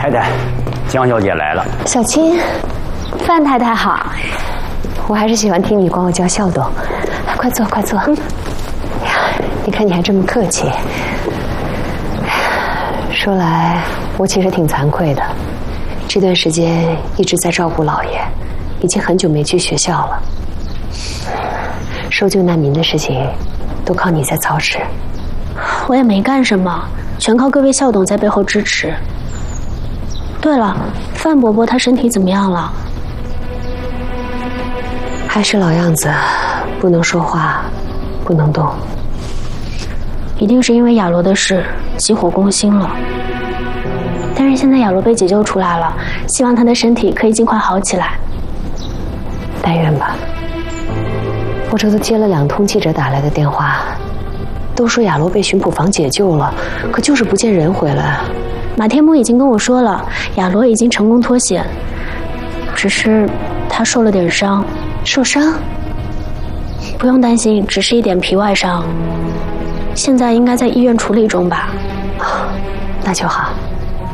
太太，江小姐来了。 小青，范太太好。我还是喜欢听你管我叫校董。快坐，快坐。呀，你看你还这么客气。说来，我其实挺惭愧的。这段时间一直在照顾老爷，已经很久没去学校了。收救难民的事情，都靠你在操持。 我也没干什么，全靠各位校董在背后支持。对了，范伯伯他身体怎么样了？ 还是老样子，不能说话，不能动。 一定是因为亚罗的事急火攻心了。但是现在亚罗被解救出来了，希望他的身体可以尽快好起来。 但愿吧。我这都接了2通记者打来的电话，都说亚罗被巡捕房解救了，可就是不见人回来。 马天木已经跟我说了，亚罗已经成功脱险，只是他受了点伤。 受伤？ 不用担心，只是一点皮外伤，现在应该在医院处理中吧。 那就好。